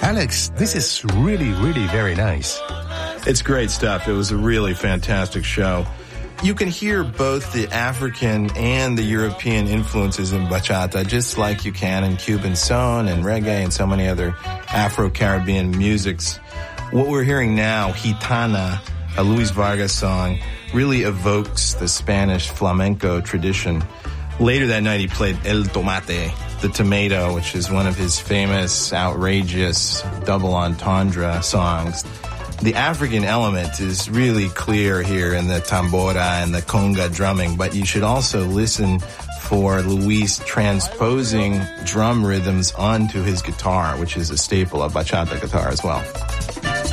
Alex, this is really, really very nice. It's great stuff. It was a really fantastic show. You can hear both the African and the European influences in bachata, just like you can in Cuban son and reggae and so many other Afro-Caribbean musics. What we're hearing now, Gitana, a Luis Vargas song, really evokes the Spanish flamenco tradition. Later that night, he played El Tomate, the tomato, which is one of his famous, outrageous double entendre songs. The African element is really clear here in the tambora and the conga drumming, but you should also listen for Luis transposing drum rhythms onto his guitar, which is a staple of bachata guitar as well.